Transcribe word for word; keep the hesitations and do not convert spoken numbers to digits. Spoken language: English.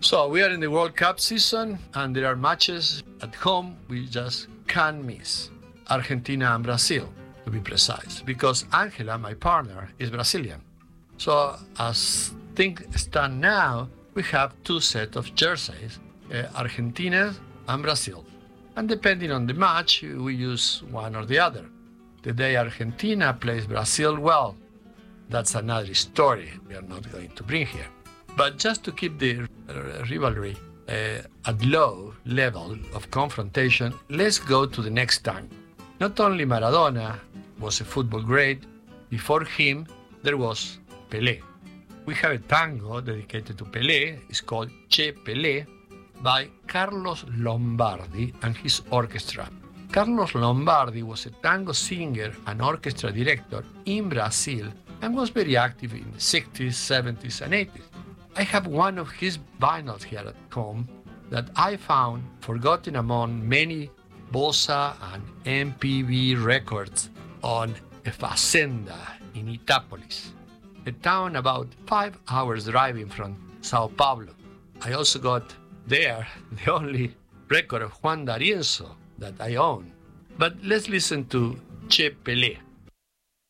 So we are in the World Cup season, and there are matches at home we just can't miss. Argentina and Brazil, to be precise, because Angela, my partner, is Brazilian. So as things stand now, we have two sets of jerseys, uh, Argentina and Brazil. And depending on the match, we use one or the other. The day Argentina plays Brazil well, that's another story we are not going to bring here. But just to keep the uh, rivalry uh, at low level of confrontation, let's go to the next time. Not only Maradona was a football great, before him there was Pelé. We have a tango dedicated to Pelé, it's called Che Pelé, by Carlos Lombardi and his orchestra. Carlos Lombardi was a tango singer and orchestra director in Brazil and was very active in the sixties, seventies, and eighties. I have one of his vinyls here at home that I found forgotten among many bossa and M P V records on a fazenda in Itápolis, a town about five hours driving from Sao Paulo. I also got there the only record of Juan D'Arienzo that I own. But let's listen to Che Pelé.